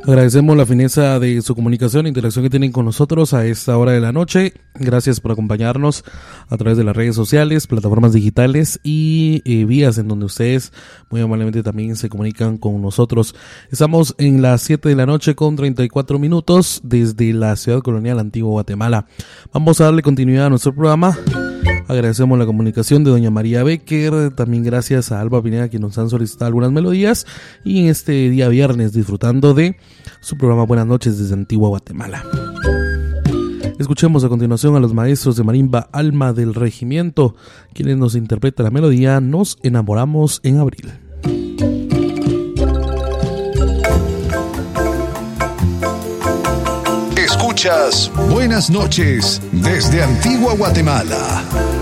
Agradecemos la fineza de su comunicación e interacción que tienen con nosotros a esta hora de la noche. Gracias por acompañarnos a través de las redes sociales, plataformas digitales y vías en donde ustedes muy amablemente también se comunican con nosotros. Estamos en las 7 de la noche con 34 minutos desde la ciudad colonial Antigua Guatemala. Vamos a darle continuidad a nuestro programa. Agradecemos la comunicación de doña María Becker, también gracias a Alba Pineda, quien nos han solicitado algunas melodías, y en este día viernes disfrutando de su programa Buenas noches desde Antigua Guatemala. Escuchemos a continuación a los maestros de marimba Alma del Regimiento, quienes nos interpretan la melodía Nos enamoramos en abril. Escuchas Buenas noches desde Antigua Guatemala.